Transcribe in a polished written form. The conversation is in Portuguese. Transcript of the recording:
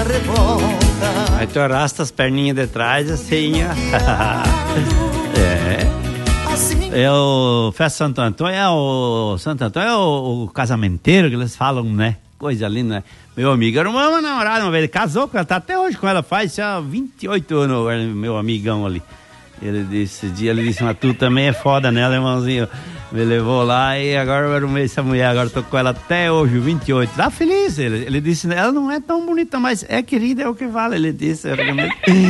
da revolta. Aí tu arrasta as perninhas de trás assim, ó. É o Festa Santo Antônio, Santo Antônio é o casamenteiro que eles falam, né? Coisa linda, né? Meu amigo era uma namorada, ele casou com ela, tá até hoje com ela, faz já 28 anos, meu amigão ali. Ele disse, mas tu também é foda, né, irmãozinho? Me levou lá e agora eu arrumei essa mulher, agora tô com ela até hoje, 28. Tá feliz, ele disse, ela não é tão bonita, mas é querida, é o que vale, ele disse.